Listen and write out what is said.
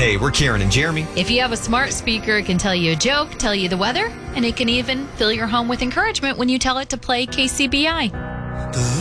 Hey, we're Kieran and Jeremy. If you have a smart speaker, it can tell you a joke, tell you the weather, and it can even fill your home with encouragement when you tell it to play KCBI.